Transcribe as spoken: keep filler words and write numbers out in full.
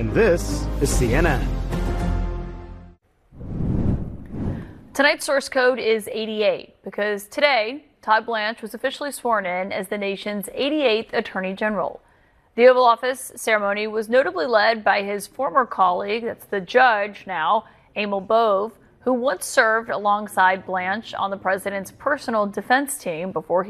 and this is C N N. Tonight's source code is eighty-eight because today Todd Blanche was officially sworn in as the nation's eighty-eighth Attorney General. The Oval Office ceremony was notably led by his former colleague, that's the judge now, Emil Bove, who once served alongside Blanche on the president's personal defense team before he